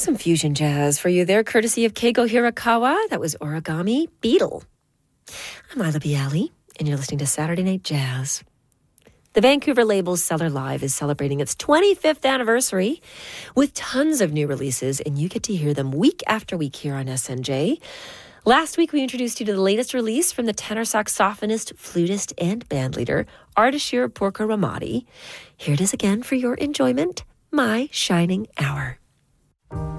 Some fusion jazz for you there, courtesy of Keigo Hirakawa. That was Origami Beetle. I'm Isla Bialy, and you're listening to Saturday Night Jazz. The Vancouver label Cellar Live is celebrating its 25th anniversary with tons of new releases, and you get to hear them week after week here on SNJ. Last week, we introduced you to the latest release from the tenor saxophonist, flutist, and bandleader, Ardashir Porcaramati. Here it is again for your enjoyment, My Shining Hour.